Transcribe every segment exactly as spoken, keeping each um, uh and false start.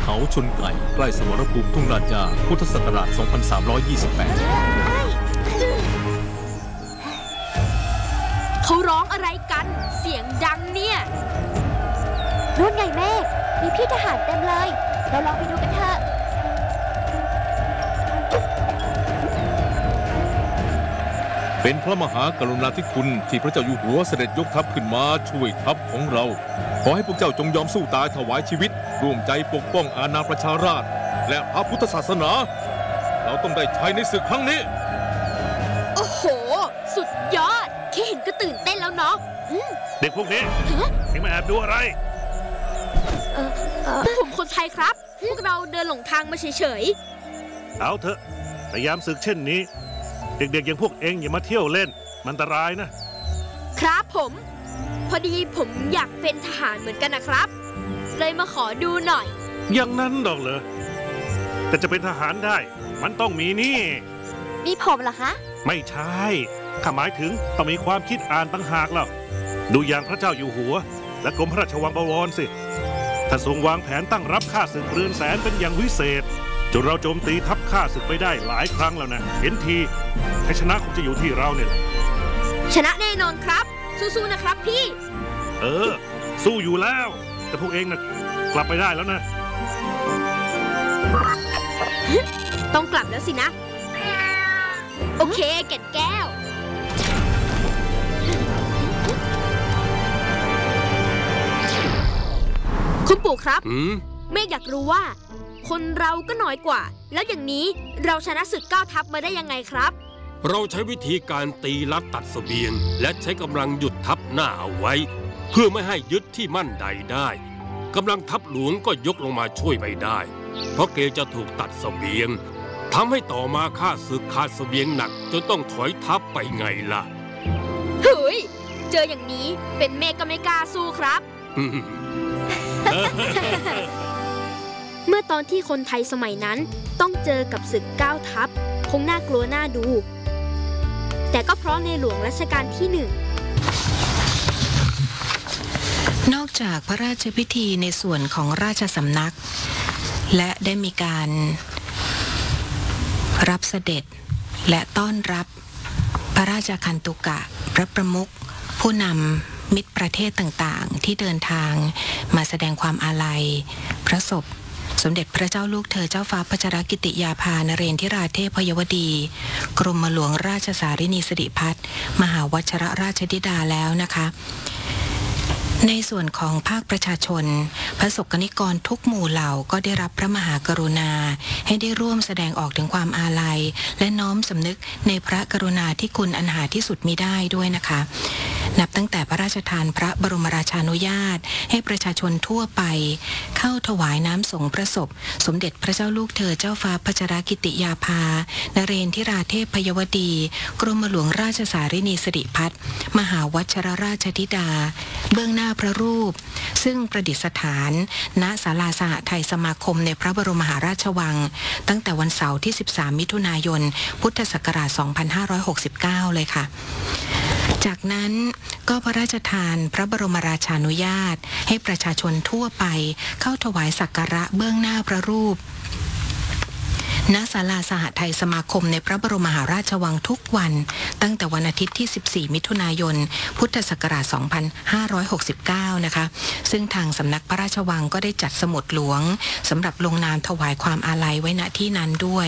เขาชนไก่ใกล้สมรภูมิทุ่งลาดยาพุทธศักราช สองพันสามร้อยยี่สิบแปดเขาร้องอะไรกันเสียงดังเนี่ยนู่นไงเมฆมีพี่ทหารเต็มเลยเราลองไปดูกันเถอะเป็นพระมหากรุณาธิคุณที่พระเจ้าอยู่หัวเสด็จยกทัพขึ้นมาช่วยทัพของเราขอให้พวกเจ้าจงยอมสู้ตายถวายชีวิตร่วมใจปกป้องอาณาประชาราษฎร์และพระพุทธศาสนาเราต้องได้ชัยในศึกครั้งนี้โอ้โหสุดยอดแค่เห็นก็ตื่นเต้นแล้วเนาะเด็กพวกนี้ยังมาแอบดูอะไรพวกผมคนไทยครับพวกเราเดินหลงทางมาเฉยๆเอาเถอะแต่ยามศึกเช่นนี้เด็กๆอย่างพวกเองอย่ามาเที่ยวเล่นมันอันตรายนะครับผมพอดีผมอยากเป็นทหารเหมือนกันนะครับเลยมาขอดูหน่อยอย่างนั้นดอกเหรอแต่จะเป็นทหารได้มันต้องมีนี่มีผมเหรอคะไม่ใช่ข้าหมายถึงต้องมีความคิดอ่านต่างหากแล้วดูอย่างพระเจ้าอยู่หัวและกรมพระราชวังบวรสิท่านทรงวางแผนตั้งรับข้าศึกเรือนแสนเป็นอย่างวิเศษจนเราโจมตีทัพข้าศึกไปได้หลายครั้งแล้วนะเห็นทีให้ชนะคงจะอยู่ที่เราเนี่ยแหละชนะแน่นอนครับสู้ๆนะครับพี่เออสู้อยู่แล้วแต่พวกเองนะกลับไปได้แล้วนะต้องกลับแล้วสินะโอเคแก่นแก้วคุณปู่ครับเมฆอยากรู้ว่าคนเราก็น้อยกว่าแล้วอย่างนี้เราชนะศึกเก้าทัพมาได้ยังไงครับเราใช้วิธีการตีลัดตัดเสบียงและใช้กำลังหยุดทัพหน้าเอาไว้เพื่อไม่ให้ยึดที่มั่นใดได้กำลังทัพหลวงก็ยกลงมาช่วยไม่ได้เพราะเกรงจะถูกตัดเสบียงทำให้ต่อมาข้าศึกขาดเสบียงหนักจนต้องถอยทัพไปไงล่ะเฮ้ยเจออย่างนี้เป็นเมฆก็ไม่กล้าสู้ครับเมื่อตอนที่คนไทยสมัยนั้นต้องเจอกับศึกเก้าทัพคงน่ากลัวน่าดูแต่ก็เพราะในหลวงรัชกาลที่หนึ่งนอกจากพระราชพิธีในส่วนของราชสำนักและได้มีการรับเสด็จและต้อนรับพระราชคันตุกะพระประมุขผู้นำมิตรประเทศต่างๆที่เดินทางมาแสดงความอาลัยพระศพสมเด็จพระเจ้าลูกเธอเจ้าฟ้าพัชรกิติยาภานเรนทิราเทพยวดีกรมหลวงราชสารินีสิริพัฒน์มหาวชรราชธิดาแล้วนะคะในส่วนของภาคประชาชนพระสกนิกรทุกหมู่เหล่าก็ได้รับพระมหากรุณาให้ได้ร่วมแสดงออกถึงความอาลัยและน้อมสำนึกในพระกรุณาธิคุณอันหาที่สุดมิได้ด้วยนะคะนับตั้งแต่พระราชทานพระบรมราชานุญาตให้ประชาชนทั่วไปเข้าถวายน้ำสงฆ์พระศพสมเด็จพระเจ้าลูกเธอเจ้าฟ้าพัชรกิติยาภานเรนทิราเทพยวดีกรมหลวงราชสารินีสิริพัฒน์มหาวชรราชธิดาเบื้องหน้าพระรูปซึ่งประดิษฐานณศาลาสหไทยสมาคมในพระบรมมหาราชวังตั้งแต่วันเสาร์ที่สิบสามมิถุนายนพุทธศักราชสองพันห้าร้อยหกสิบเก้าเลยค่ะจากนั้นก็พระราชทานพระบรมราชานุญาตให้ประชาชนทั่วไปเข้าถวายสักการะเบื้องหน้าพระรูปณศาลาสหไทยสมาคมในพระบรมมหาราชวังทุกวันตั้งแต่วันอาทิตย์ที่สิบสี่มิถุนายนพุทธศักราชสองพันห้าร้อยหกสิบเก้านะคะซึ่งทางสำนักพระราชวังก็ได้จัดสมุดหลวงสำหรับลงนามถวายความอาลัยไว้ณที่นั้นด้วย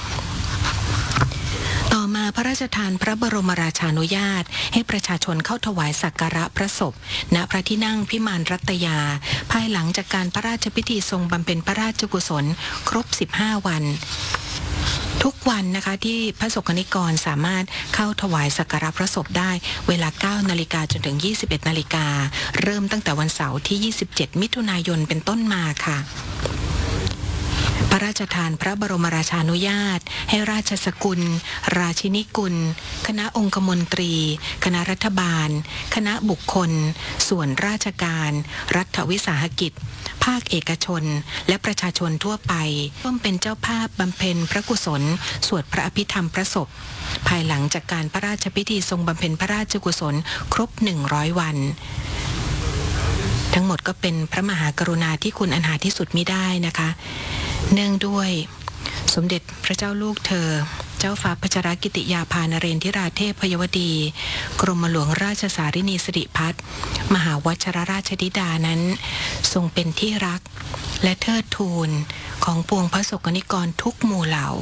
ต่อมาพระราชทานพระบรมราชานุญาตให้ประชาชนเข้าถวายสักการะพระศพณพระที่นั่งพิมานรัตยาภายหลังจากการพระราชพิธีทรงบำเพ็ญพระราชกุศลครบสิบห้าวันทุกวันนะคะที่พระสกนิกรสามารถเข้าถวายสักการะพระศพได้เวลา เก้านาฬิกาจนถึง ยี่สิบเอ็ดนาฬิกาเริ่มตั้งแต่วันเสาร์ที่ยี่สิบเจ็ดมิถุนายนเป็นต้นมาค่ะพระราชทานพระบรมราชานุญาตให้ราชสกุลราชินีกุลคณะองคมนตรีคณะรัฐบาลคณะบุคคลส่วนราชการรัฐวิสาหกิจภาคเอกชนและประชาชนทั่วไปร่วมเป็นเจ้าภาพบำเพ็ญพระกุศลสวดพระอภิธรรมพระศพภายหลังจากการพระราชพิธีทรงบำเพ็ญพระราชกุศลครบหนึ่งร้อยวันทั้งหมดก็เป็นพระมหากรุณาที่คุณอันหาที่สุดมิได้นะคะเนื่องด้วยสมเด็จพระเจ้าลูกเธอเจ้าฟ้าพัชรกิติยาภานเรนทิราเทพพยวดี กรมหลวงราชสารินีสิริพัฒน์มหาวชิรราชธิดานั้นทรงเป็นที่รักและเทิดทูนของปวงพระสกนิกรทุกหมู่เหล่า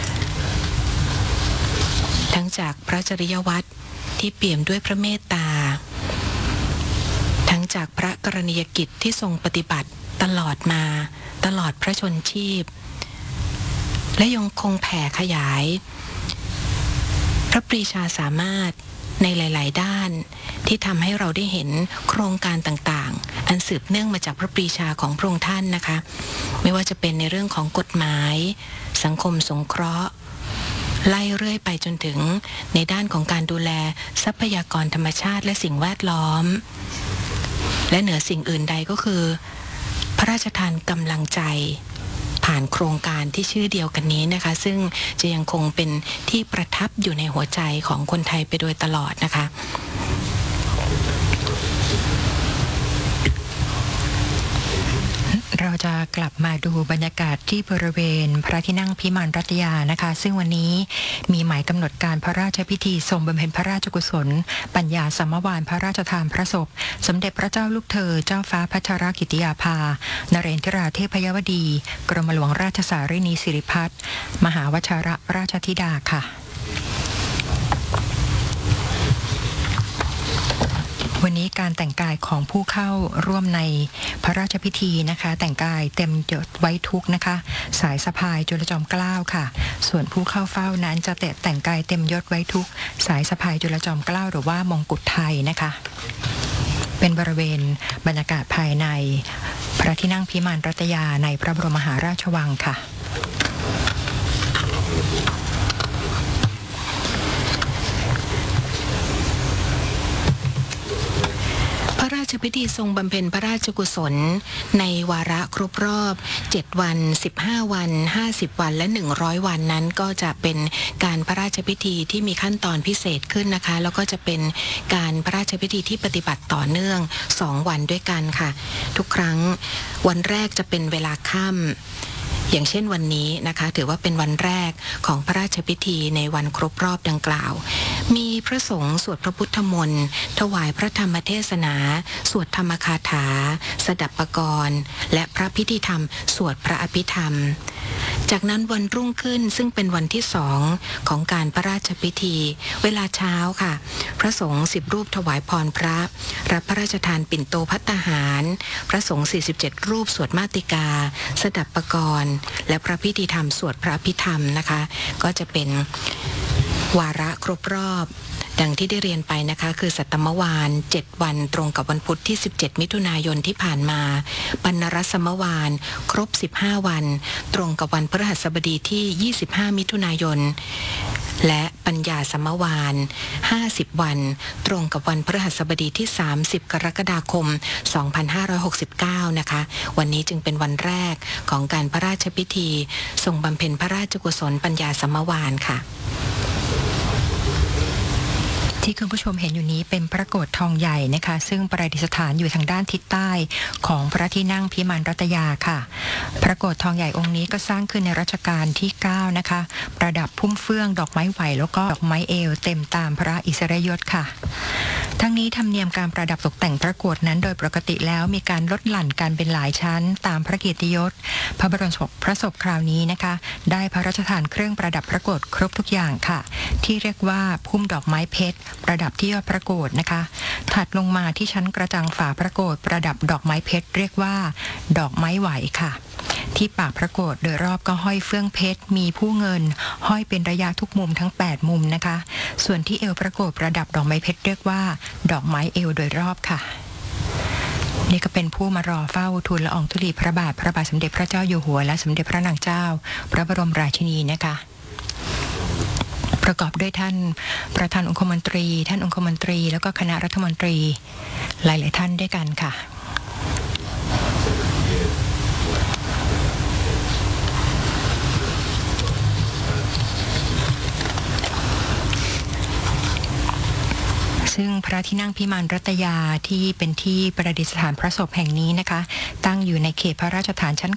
ทั้งจากพระจริยวัตรที่เปี่ยมด้วยพระเมตตาทั้งจากพระกรณียกิจที่ทรงปฏิบัติตลอดมาตลอดพระชนชีพและยังคงแผ่ขยายพระปรีชาสามารถในหลายๆด้านที่ทำให้เราได้เห็นโครงการต่างๆอันสืบเนื่องมาจากพระปรีชาของพระองค์ท่านนะคะไม่ว่าจะเป็นในเรื่องของกฎหมายสังคมสงเคราะห์ไล่เรื่อยไปจนถึงในด้านของการดูแลทรัพยากรธรรมชาติและสิ่งแวดล้อมและเหนือสิ่งอื่นใดก็คือพระราชทานกำลังใจผ่านโครงการที่ชื่อเดียวกันนี้นะคะซึ่งจะยังคงเป็นที่ประทับอยู่ในหัวใจของคนไทยไปโดยตลอดนะคะเราจะกลับมาดูบรรยากาศที่บริเวณพระที่นั่งพิมานรัตยานะคะซึ่งวันนี้มีหมายกำหนดการพระราชพิธีทรงบำเพ็ญพระราชกุศลปัญญาสัมมวานพระราชทานพระศพสมเด็จพระเจ้าลูกเธอเจ้าฟ้าพัชรกิติยาภานเรนทิราเทพยวดี กรมหลวงราชสารินีสิริพัฒน์มหาวชิรราชธิดาค่ะวันนี้การแต่งกายของผู้เข้าร่วมในพระราชพิธีนะคะแต่งกายเต็มยศไว้ทุกนะคะสายสะพายจุลจอมเกล้าค่ะส่วนผู้เข้าเฝ้านั้นจะแต่งกายเต็มยศไว้ทุกสายสะพายจุลจอมเกล้าหรือว่ามงกุฎไทยนะคะเป็นบริเวณบรรยากาศภายในพระที่นั่งพิมานรัตยาในพระบรมมหาราชวังค่ะพระราชพิธีทรงบำเพ็ญพระราชกุศลในวาระครบรอบเจ็ดวันสิบห้าวันห้าสิบวันและหนึ่งร้อยวันนั้นก็จะเป็นการพระราชพิธีที่มีขั้นตอนพิเศษขึ้นนะคะแล้วก็จะเป็นการพระราชพิธีที่ปฏิบัติต่อเนื่องสองวันด้วยกันค่ะทุกครั้งวันแรกจะเป็นเวลาค่ำอย่างเช่นวันนี้นะคะถือว่าเป็นวันแรกของพระราชพิธีในวันครบรอบดังกล่าวมีพระสงฆ์สวดพระพุทธมนต์ถวายพระธรรมเทศนาสวดธรรมคาถาสดับปกรณ์และพระพิธีธรรมสวดพระอภิธรรมจากนั้นวันรุ่งขึ้นซึ่งเป็นวันที่สองของการพระราชพิธีเวลาเช้าค่ะพระสงฆ์สิบรูปถวายพรพระรับพระราชทานปิ่นโตภัตตาหารพระสงฆ์สี่สิบเจ็ดรูปสวดมาติกาสดับปกรณ์และพระพิธีธรรมสวดพระอภิธรรมนะคะก็จะเป็นวาระครบรอบดังที่ได้เรียนไปนะคะคือสัตตมวานเจ็ดวันตรงกับวันพุธที่สิบเจ็ดมิถุนายนที่ผ่านมาปณรสมวานครบสิบห้าวันตรงกับวันพฤหัสบดีที่ยี่สิบห้ามิถุนายนและปัญญาสมวานห้าสิบวันตรงกับวันพฤหัสบดีที่สามสิบกรกฎาคมสองพันห้าร้อยหกสิบเก้านะคะวันนี้จึงเป็นวันแรกของการพระราชพิธีทรงบำเพ็ญพระราชกุศลปัญญาสมวานค่ะที่คุณผู้ชมเห็นอยู่นี้เป็นพระโกฐทองใหญ่นะคะซึ่งประดิษฐานอยู่ทางด้านทิศใต้ของพระที่นั่งพิมานรัตยาค่ะพระโกฐทองใหญ่องค์นี้ก็สร้างขึ้นในรัชกาลที่เก้านะคะประดับพุ่มเฟื่องดอกไม้ไหวแล้วก็ดอกไม้เอวเต็มตามพระอิสริยยศค่ะทั้งนี้ธรรมเนียมการประดับตกแต่งพระโกฐนั้นโดยปกติแล้วมีการลดหลั่นกันเป็นหลายชั้นตามพระเกียรติยศพระบรมศพพระศพคราวนี้นะคะได้พระราชทานเครื่องประดับพระโกฐครบทุกอย่างค่ะที่เรียกว่าพุ่มดอกไม้เพชรประดับที่ยอดพระโกฐนะคะถัดลงมาที่ชั้นกระจังฝาพระโกฐประดับดอกไม้เพชรเรียกว่าดอกไม้ไหวค่ะที่ปากพระโกฐโดยรอบก็ห้อยเฟื่องเพชรมีผู้เงินห้อยเป็นระยะทุกมุมทั้งแปดมุมนะคะส่วนที่เอวพระโกฐประดับดอกไม้เพชรเรียกว่าดอกไม้เอวโดยรอบค่ะนี่ก็เป็นผู้มารอเฝ้าทูลละอองธุลีพระบาทพระบาทสมเด็จพระเจ้าอยู่หัวและสมเด็จพระนางเจ้าพระบรมราชินีนะคะประกอบด้วยท่านประธานองคมนตรีท่านองคมนตรีแล้วก็คณะรัฐมนตรีหลายๆท่านด้วยกันค่ะซึ่งพระระที่นั่งพิมานรัตยาที่เป็นที่ประดิษฐานพระศพแห่งนี้นะคะตั้งอยู่ในเขตพระราชฐานชั้น